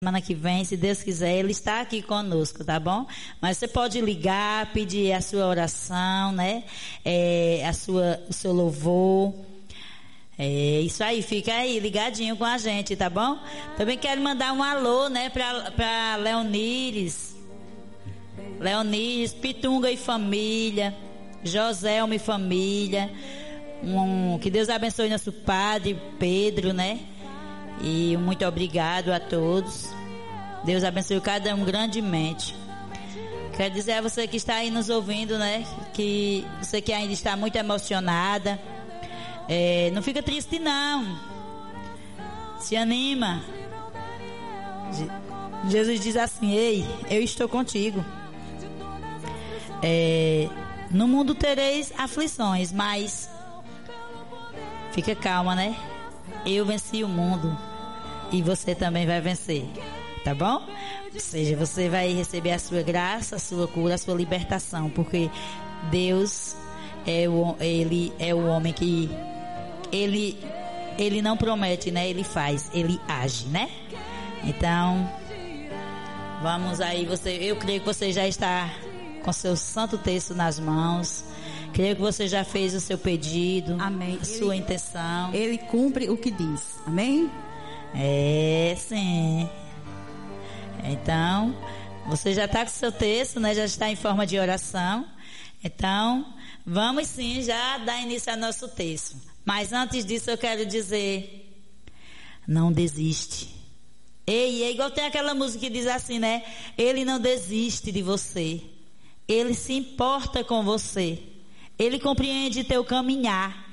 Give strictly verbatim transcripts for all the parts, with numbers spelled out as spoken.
Semana que vem, se Deus quiser, Ele está aqui conosco, tá bom? Mas você pode ligar, pedir a sua oração, né? É, a sua, o seu louvor. É isso aí, fica aí ligadinho com a gente, tá bom? Também quero mandar um alô, né, pra, pra Leonires, Leonires, Pitunga e família, Joselma e família. Um, que Deus abençoe nosso padre Pedro, né? E muito obrigado a todos. Deus abençoe cada um grandemente. Quero dizer a você que está aí nos ouvindo, né? Que você que ainda está muito emocionada. É, não fica triste não. Se anima. Jesus diz assim: ei, eu estou contigo. É, no mundo tereis aflições, mas fica calma, né? Eu venci o mundo. E você também vai vencer, tá bom? Ou seja, você vai receber a sua graça, a sua cura, a sua libertação, porque Deus é o, ele é o homem que ele, ele não promete, né? Ele faz, ele age, né? Então, vamos aí, você, eu creio que você já está com seu santo texto nas mãos. Creio que você já fez o seu pedido, amém, a sua ele, intenção. Ele cumpre o que diz, amém? É, sim. Então, você já está com o seu texto, né? Já está em forma de oração. Então, vamos sim já dar início ao nosso texto. Mas antes disso eu quero dizer, não desiste. Ei, é igual tem aquela música que diz assim, né? Ele não desiste de você. Ele se importa com você. Ele compreende teu caminhar.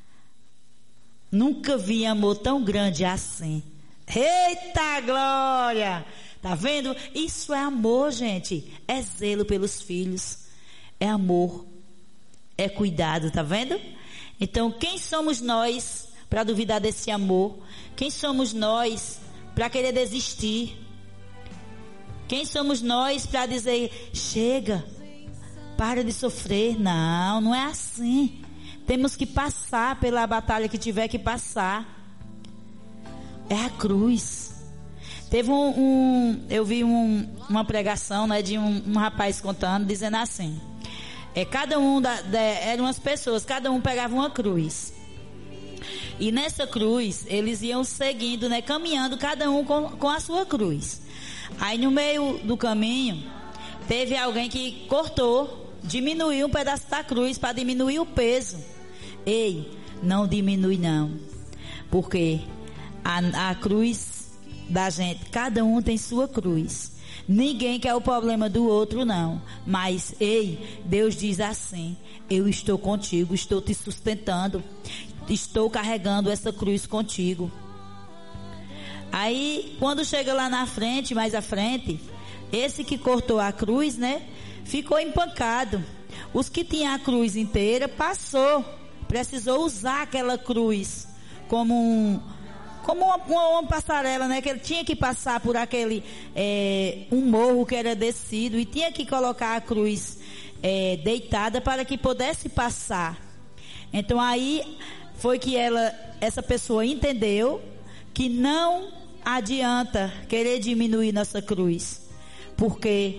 Nunca vi amor tão grande assim. Eita glória! Tá vendo? Isso é amor, gente. É zelo pelos filhos. É amor. É cuidado, tá vendo? Então, quem somos nós para duvidar desse amor? Quem somos nós para querer desistir? Quem somos nós para dizer, chega, para de sofrer? Não, não é assim. Temos que passar pela batalha que tiver que passar. É a cruz. Teve um, um eu vi um, uma pregação, né, de um, um rapaz contando, dizendo assim, é, cada um, da, da, eram umas pessoas, cada um pegava uma cruz. E nessa cruz, eles iam seguindo, né, caminhando, cada um com, com a sua cruz. Aí no meio do caminho, teve alguém que cortou, diminuiu um pedaço da cruz para diminuir o peso. Ei, não diminui não, porque a, a cruz da gente, cada um tem sua cruz. Ninguém quer o problema do outro não, mas ei, Deus diz assim, eu estou contigo, estou te sustentando, estou carregando essa cruz contigo. Aí quando chega lá na frente, mais à frente, esse que cortou a cruz, né, ficou empancado. Os que tinham a cruz inteira passou, precisou usar aquela cruz como um, como uma, uma, uma passarela, né? Que ele tinha que passar por aquele é, um morro que era descido e tinha que colocar a cruz é, deitada para que pudesse passar. Então aí foi que ela, essa pessoa entendeu que não adianta querer diminuir nossa cruz, porque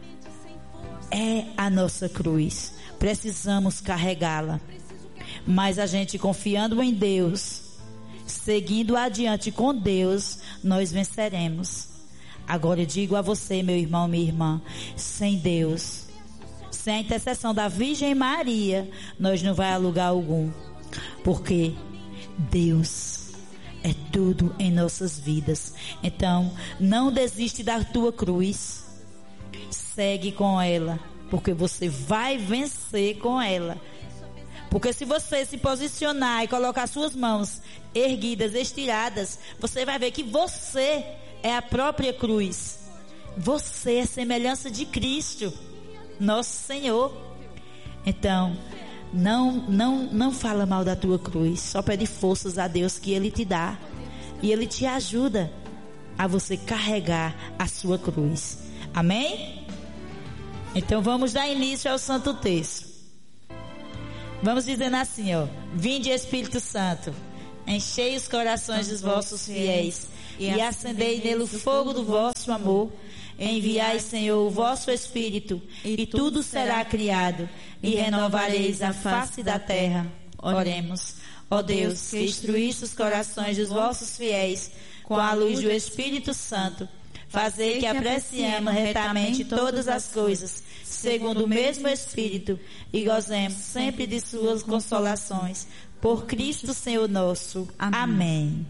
é a nossa cruz, precisamos carregá-la. Mas a gente confiando em Deus, seguindo adiante com Deus, nós venceremos. Agora eu digo a você, meu irmão, minha irmã, sem Deus, sem a intercessão da Virgem Maria, nós não vai a lugar algum, porque Deus é tudo em nossas vidas. Então, não desiste da tua cruz, segue com ela, porque você vai vencer com ela. Porque se você se posicionar e colocar suas mãos erguidas, estiradas, você vai ver que você é a própria cruz. Você é semelhança de Cristo, nosso Senhor. Então, não, não, não fala mal da tua cruz. Só pede forças a Deus que Ele te dá. E Ele te ajuda a você carregar a sua cruz. Amém? Então vamos dar início ao Santo Texto. Vamos dizendo assim, ó: Vinde, Espírito Santo, enchei os corações dos vossos fiéis e acendei nele o fogo do vosso amor. Enviai, Senhor, o vosso Espírito, e tudo será criado, e renovareis a face da terra. Oremos. Ó Deus, que instruíste os corações dos vossos fiéis com a luz do Espírito Santo, fazei que apreciemos retamente todas as coisas, segundo o mesmo Espírito, e gozemos sempre de suas consolações. Por Cristo Senhor nosso. Amém. Amém.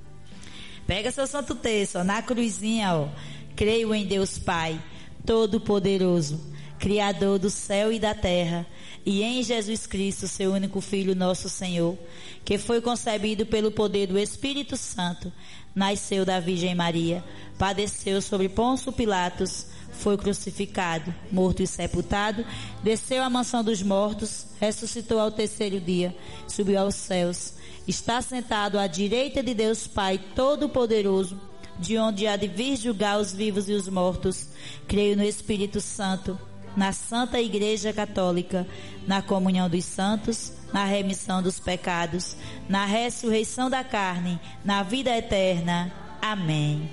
Pega seu santo texto, ó, na cruzinha, ó. Creio em Deus Pai, Todo-Poderoso, Criador do céu e da terra, e em Jesus Cristo, seu único Filho, nosso Senhor, que foi concebido pelo poder do Espírito Santo, nasceu da Virgem Maria, padeceu sobre Pôncio Pilatos, foi crucificado, morto e sepultado, desceu à mansão dos mortos, ressuscitou ao terceiro dia, subiu aos céus, está sentado à direita de Deus Pai Todo-Poderoso, de onde há de vir julgar os vivos e os mortos. Creio no Espírito Santo, na Santa Igreja Católica, na comunhão dos santos, na remissão dos pecados, na ressurreição da carne, na vida eterna. Amém.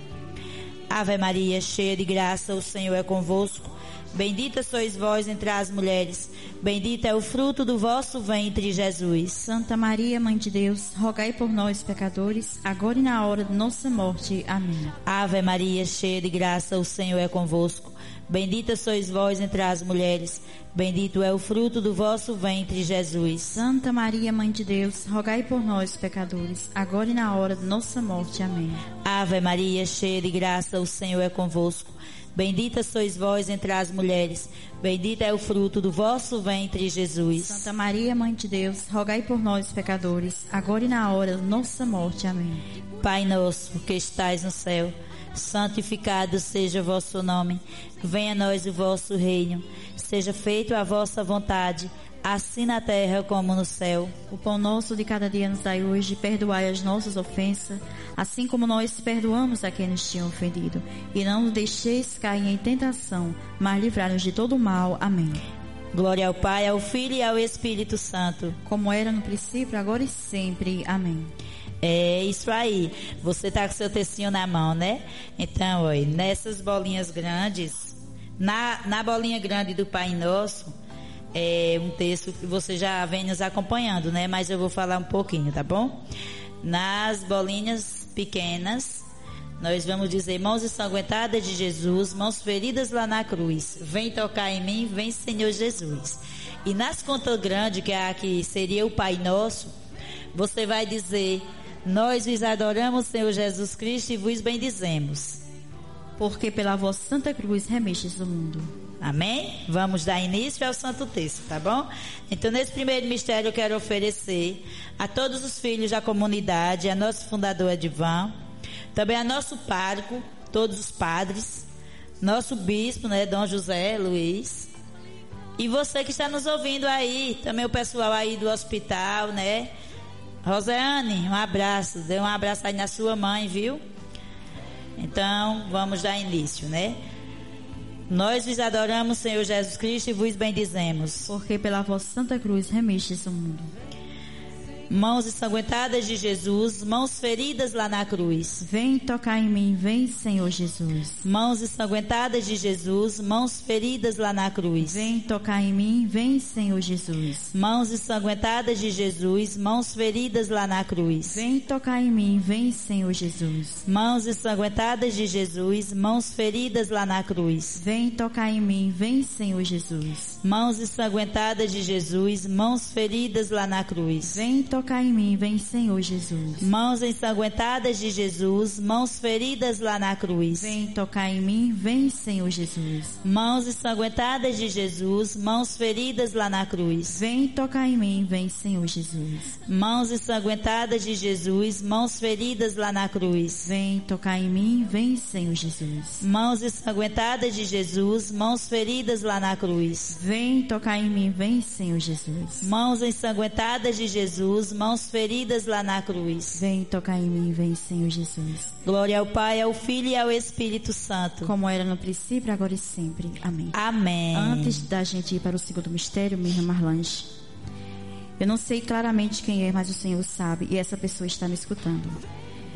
Ave Maria, cheia de graça, o Senhor é convosco. Bendita sois vós entre as mulheres, bendito é o fruto do vosso ventre, Jesus. Santa Maria, Mãe de Deus, rogai por nós, pecadores, agora e na hora de nossa morte. Amém. Ave Maria, cheia de graça, o Senhor é convosco. Bendita sois vós entre as mulheres, bendito é o fruto do vosso ventre, Jesus. Santa Maria, Mãe de Deus, rogai por nós, pecadores, agora e na hora de nossa morte. Amém. Ave Maria, cheia de graça, o Senhor é convosco. Bendita sois vós entre as mulheres, bendito é o fruto do vosso ventre, Jesus. Santa Maria, Mãe de Deus, rogai por nós, pecadores, agora e na hora de nossa morte. Amém. Pai nosso, que estais no céu, santificado seja o vosso nome. Venha a nós o vosso reino. Seja feita a vossa vontade, assim na terra como no céu. O pão nosso de cada dia nos dai hoje, perdoai as nossas ofensas, assim como nós perdoamos a quem nos tinha ofendido. E não nos deixeis cair em tentação, mas livrai-nos de todo o mal. Amém. Glória ao Pai, ao Filho e ao Espírito Santo, como era no princípio, agora e sempre. Amém. É isso aí. Você tá com seu textinho na mão, né? Então, olha, nessas bolinhas grandes, na, na bolinha grande do Pai Nosso, é um texto que você já vem nos acompanhando, né? Mas eu vou falar um pouquinho, tá bom? Nas bolinhas pequenas, nós vamos dizer: mãos ensanguentadas de Jesus, mãos feridas lá na cruz, vem tocar em mim, vem Senhor Jesus. E nas contas grandes, que é a que seria o Pai Nosso, você vai dizer: nós vos adoramos, Senhor Jesus Cristo, e vos bendizemos, porque pela vossa santa cruz remestes o mundo. Amém? Vamos dar início ao Santo Texto, tá bom? Então, nesse primeiro mistério, eu quero oferecer a todos os filhos da comunidade, a nosso fundador Edivan, também a nosso pároco, todos os padres, nosso bispo, né, Dom José Luiz, e você que está nos ouvindo aí, também o pessoal aí do hospital, né? Roseane, um abraço, dê um abraço aí na sua mãe, viu? Então, vamos dar início, né? Nós vos adoramos, Senhor Jesus Cristo, e vos bendizemos, porque pela vossa santa cruz remestes o mundo. Mãos ensanguentadas de Jesus, mãos feridas lá na cruz, vem tocar em mim, vem Senhor Jesus. Mãos ensanguentadas de Jesus, mãos feridas lá na cruz, vem tocar em mim, vem Senhor Jesus. Mãos ensanguentadas de Jesus, mãos feridas lá na cruz, vem tocar em mim, vem Senhor Jesus. Mãos ensanguentadas de Jesus, mãos feridas lá na cruz, vem tocar em mim, vem Senhor Jesus. Mãos ensanguentadas de Jesus, mãos feridas lá na cruz, vem tocar Tocar em mim, vem Senhor Jesus. Mãos ensanguentadas de Jesus, mãos feridas lá na cruz, vem tocar em mim, vem Senhor Jesus. Mãos ensanguentadas de Jesus, mãos feridas lá na cruz, vem tocar em mim, vem Senhor Jesus. Mãos ensanguentadas de Jesus, mãos feridas lá na cruz, vem tocar em mim, vem Senhor Jesus. Mãos ensanguentadas de Jesus, mãos feridas lá na cruz, vem tocar em mim, vem Senhor Jesus. Mãos ensanguentadas de Jesus, mãos feridas lá na cruz, vem tocar em mim, vem Senhor Jesus. Glória ao Pai, ao Filho e ao Espírito Santo, como era no princípio, agora e sempre. Amém. Amém. Antes da gente ir para o segundo mistério, minha irmã Marlange, eu não sei claramente quem é, mas o Senhor sabe, e essa pessoa está me escutando.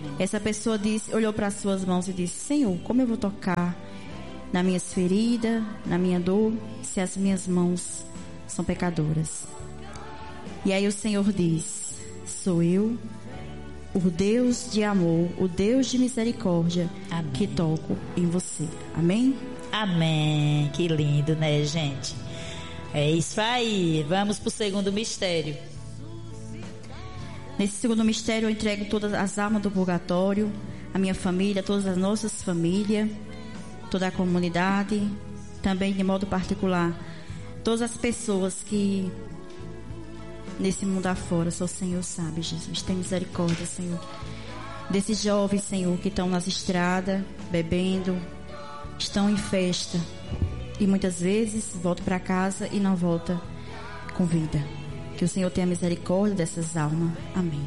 Essa pessoa disse, olhou para as suas mãos e disse: Senhor, como eu vou tocar nas minhas feridas, na minha dor, se as minhas mãos são pecadoras? E aí o Senhor diz: sou eu, o Deus de amor, o Deus de misericórdia, amém, que toco em você. Amém? Amém. Que lindo, né, gente? É isso aí. Vamos para o segundo mistério. Nesse segundo mistério eu entrego todas as almas do purgatório, a minha família, todas as nossas famílias, toda a comunidade, também de modo particular, todas as pessoas que nesse mundo afora, só o Senhor sabe, Jesus. Tem misericórdia, Senhor, desses jovens, Senhor, que estão nas estradas, bebendo, estão em festa e muitas vezes voltam para casa e não voltam com vida. Que o Senhor tenha misericórdia dessas almas. Amém.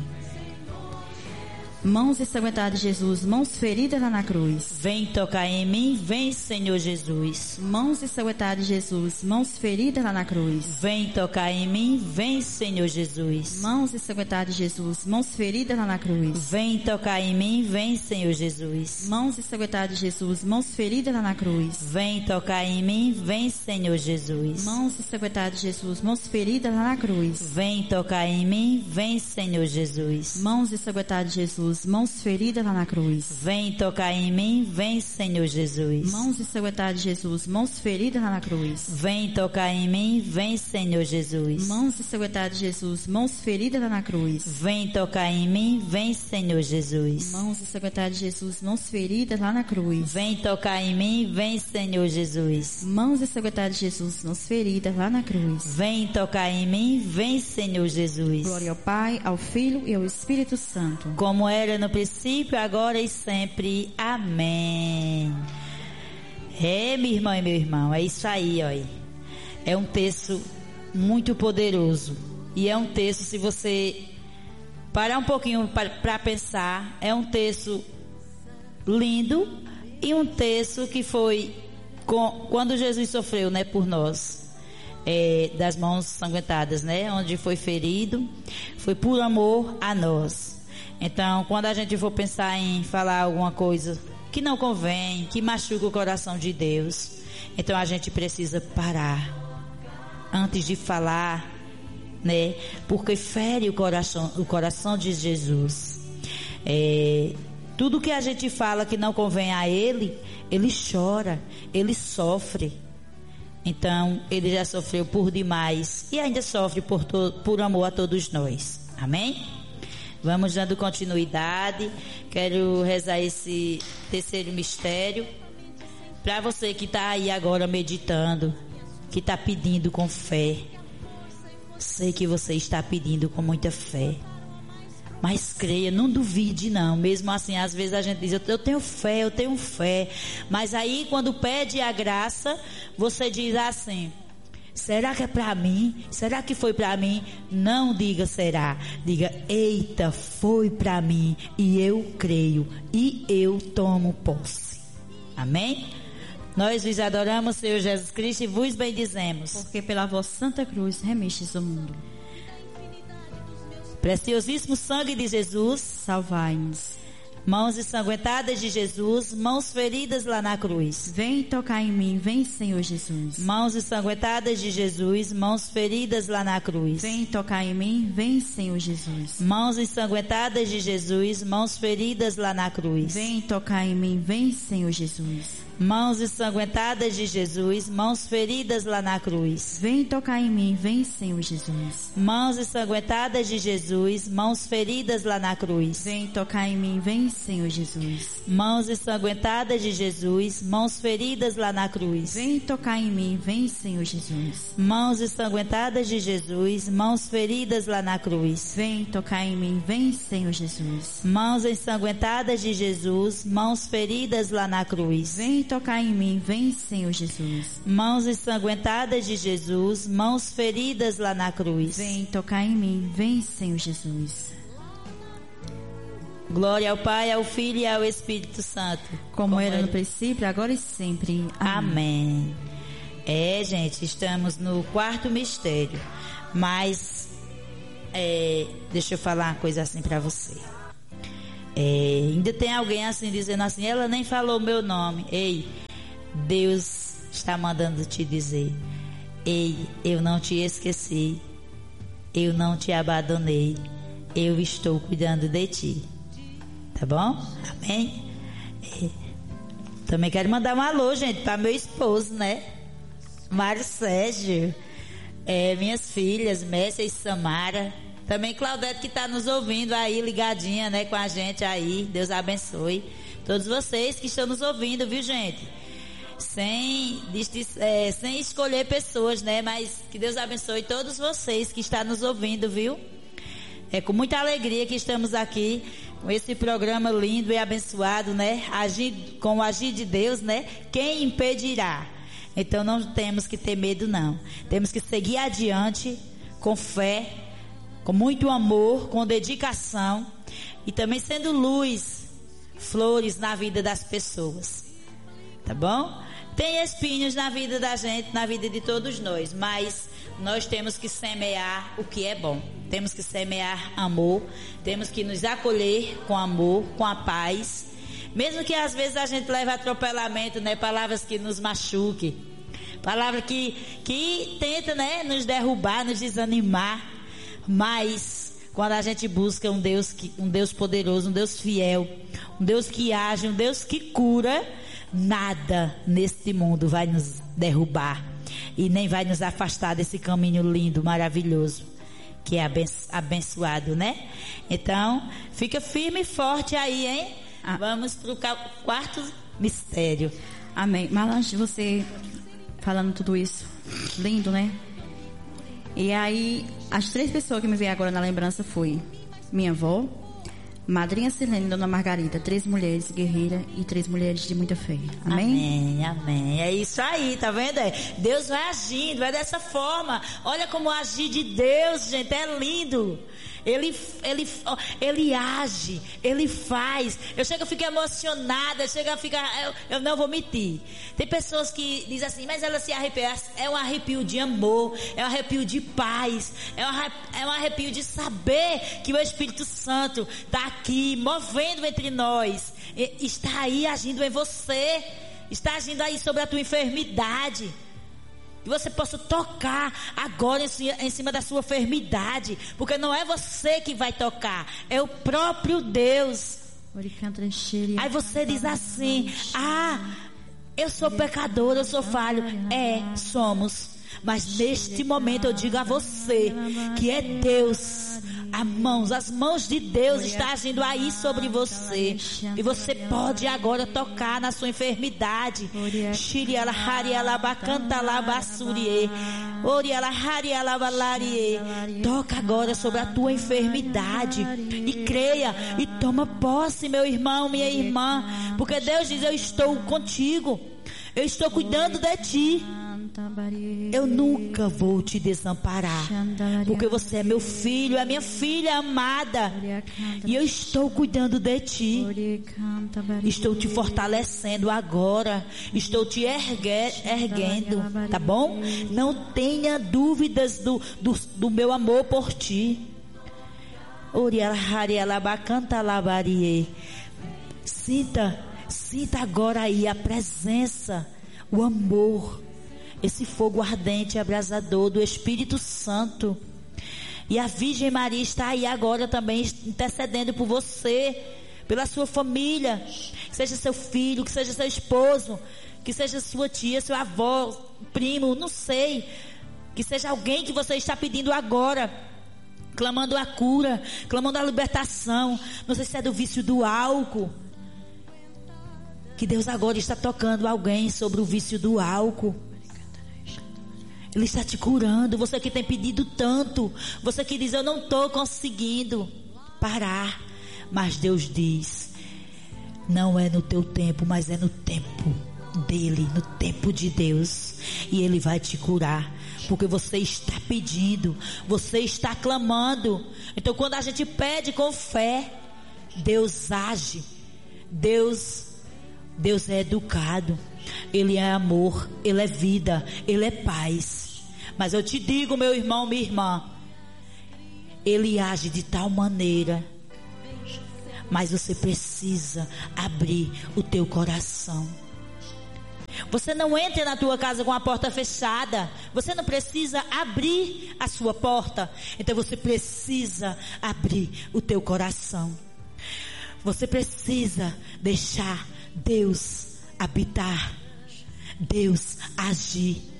Mãos ensanguentadas de Jesus, mãos feridas lá na cruz. Vem tocar em mim, vem, Senhor Jesus. Mãos ensanguentadas de Jesus, mãos feridas lá na cruz. Vem tocar em mim, vem, Senhor Jesus. Mãos ensanguentadas de Jesus, mãos feridas lá na cruz. Vem tocar em mim, vem, Senhor Jesus. Mãos ensanguentadas de Jesus, mãos feridas lá na cruz. Vem tocar em mim, vem, Senhor Jesus. Mãos ensanguentadas de Jesus, mãos feridas lá na cruz. Vem tocar em mim, vem, Senhor Jesus. Mãos ensanguentadas de Jesus, mãos feridas lá na cruz. Vem tocar em mim, vem, Senhor Jesus. Mãos ensanguentadas de Jesus, mãos feridas lá na cruz. Vem tocar em mim, vem, Senhor Jesus. Mãos ensanguentadas de Jesus, mãos feridas lá na cruz. Vem tocar em mim, vem, Senhor Jesus. Mãos ensanguentadas de Jesus, mãos feridas lá na cruz. Vem tocar em mim, vem, Senhor Jesus. Mãos ensanguentadas de Jesus, mãos feridas lá na cruz. Vem tocar em mim, vem, Senhor Jesus. Glória ao Pai, ao Filho e ao Espírito Santo. Como era no princípio, agora e sempre. Amém. É, minha irmã e meu irmão, é isso aí, ó. É um texto muito poderoso. E é um texto, se você parar um pouquinho para pensar, é um texto lindo e um texto que foi com, quando Jesus sofreu, né, por nós, é, das mãos sanguentadas, né, onde foi ferido, foi por amor a nós. Então, quando a gente for pensar em falar alguma coisa que não convém, que machuca o coração de Deus, então a gente precisa parar antes de falar, né? Porque fere o coração, o coração de Jesus. É, tudo que a gente fala que não convém a Ele, Ele chora, Ele sofre. Então, Ele já sofreu por demais e ainda sofre por, to, por amor a todos nós. Amém? Vamos dando continuidade. Quero rezar esse terceiro mistério para você que está aí agora meditando, que está pedindo com fé. Sei que você está pedindo com muita fé, mas creia, não duvide não. Mesmo assim, às vezes a gente diz: eu tenho fé, eu tenho fé, mas aí quando pede a graça, você diz assim: será que é para mim? Será que foi para mim? Não diga será. Diga: eita, foi para mim e eu creio e eu tomo posse. Amém? Nós vos adoramos, Senhor Jesus Cristo, e vos bendizemos. Porque pela vossa santa cruz remistes o mundo. Preciosíssimo sangue de Jesus, salvai-nos. Mãos ensanguentadas de Jesus, mãos feridas lá na cruz. Vem tocar em mim, vem, Senhor Jesus. Mãos ensanguentadas de Jesus, mãos feridas lá na cruz. Vem tocar em mim, vem, Senhor Jesus. Mãos ensanguentadas de Jesus, mãos feridas lá na cruz. Vem tocar em mim, vem, Senhor Jesus. Mãos ensanguentadas de Jesus, mãos feridas lá na cruz. Vem tocar em mim, vem, Senhor Jesus. Mãos ensanguentadas de Jesus, mãos feridas lá na cruz. Vem tocar em mim, vem, Senhor Jesus. Mãos ensanguentadas de Jesus, mãos feridas lá na cruz. Vem tocar em mim, vem, Senhor Jesus. Mãos ensanguentadas de Jesus, mãos feridas lá na cruz. Vem tocar em mim, vem, Senhor Jesus. Mãos ensanguentadas de Jesus, mãos feridas lá na cruz. Vem tocar em mim, vem, Senhor Jesus. Mãos ensanguentadas de Jesus, mãos feridas lá na cruz. Vem tocar em mim, vem, Senhor Jesus. Glória ao Pai, ao Filho e ao Espírito Santo. Como, Como era ele... no princípio, agora e sempre. Amém. Amém. É, gente, estamos no quarto mistério. Mas, é, deixa eu falar uma coisa assim para você. É, ainda tem alguém assim dizendo assim, ela nem falou meu nome. Ei, Deus está mandando te dizer, ei, eu não te esqueci, eu não te abandonei, eu estou cuidando de ti. Tá bom? Amém? É, também quero mandar um alô, gente, para meu esposo, né? Mário Sérgio, é, minhas filhas, Messia e Samara. Também Claudete que está nos ouvindo aí, ligadinha, né, com a gente aí. Deus abençoe todos vocês que estão nos ouvindo, viu, gente? Sem, é, sem escolher pessoas, né? Mas que Deus abençoe todos vocês que estão nos ouvindo, viu? É com muita alegria que estamos aqui com esse programa lindo e abençoado, né? Agir, com o agir de Deus, né? Quem impedirá? Então não temos que ter medo, não. Temos que seguir adiante com fé, com muito amor, com dedicação e também sendo luz, flores na vida das pessoas. Tá bom? Tem espinhos na vida da gente, na vida de todos nós, mas nós temos que semear o que é bom. Temos que semear amor, temos que nos acolher com amor, com a paz. Mesmo que às vezes a gente leve atropelamento, né? Palavras que nos machuquem, palavras que, que tentam, né? Nos derrubar, nos desanimar. Mas quando a gente busca um Deus, que, um Deus poderoso, um Deus fiel, um Deus que age, um Deus que cura, nada neste mundo vai nos derrubar e nem vai nos afastar desse caminho lindo, maravilhoso, que é abençoado, né? Então, fica firme e forte aí, hein? Ah. Vamos para o quarto mistério. Amém. Mas antes de você falando tudo isso, lindo, né? E aí, as três pessoas que me veio agora na lembrança foi minha avó, Madrinha Silene e Dona Margarida, três mulheres guerreiras e três mulheres de muita fé. Amém? Amém, amém. É isso aí, tá vendo? Deus vai agindo, é dessa forma. Olha como agir de Deus, gente, é lindo. Ele, ele, ele age, ele faz. Eu chego a ficar emocionada, eu chego a ficar, eu, eu não vou mentir. Tem pessoas que dizem assim, mas ela se arrepia. É um arrepio de amor, é um arrepio de paz, é um, é um arrepio de saber que o Espírito Santo está aqui, movendo entre nós, está aí agindo em você, está agindo aí sobre a tua enfermidade. Que você possa tocar agora em cima da sua enfermidade, porque não é você que vai tocar, é o próprio Deus. Aí você diz assim, ah, eu sou pecador, eu sou falho. É, somos. Mas neste momento eu digo a você que é Deus, as mãos, as mãos de Deus está agindo aí sobre você, e você pode agora tocar na sua enfermidade. Toca agora sobre a tua enfermidade e creia e toma posse, meu irmão, minha irmã, porque Deus diz, eu estou contigo, eu estou cuidando de ti. Eu nunca vou te desamparar, porque você é meu filho, é minha filha amada, e eu estou cuidando de ti. Estou te fortalecendo agora, estou te ergue, erguendo, tá bom? Não tenha dúvidas do, do, do meu amor por ti. Sinta, sinta agora aí a presença, o amor, esse fogo ardente, abrasador do Espírito Santo. E a Virgem Maria está aí agora também intercedendo por você, pela sua família, que seja seu filho, que seja seu esposo, que seja sua tia, seu avô, primo, não sei, que seja alguém que você está pedindo agora, clamando a cura, clamando a libertação. Não sei se é do vício do álcool, que Deus agora está tocando alguém sobre o vício do álcool. Ele está te curando. Você que tem pedido tanto, você que diz, eu não estou conseguindo parar, mas Deus diz, não é no teu tempo, mas é no tempo dele, no tempo de Deus, e Ele vai te curar, porque você está pedindo, você está clamando. Então quando a gente pede com fé, Deus age. Deus Deus é educado, Ele é amor, Ele é vida, Ele é paz. Mas eu te digo, meu irmão, minha irmã, Ele age de tal maneira, Mas você precisa abrir o teu coração. Você não entra na tua casa com a porta fechada. Você não precisa abrir a sua porta. Então você precisa abrir o teu coração. Você precisa deixar Deus habitar, Deus agir.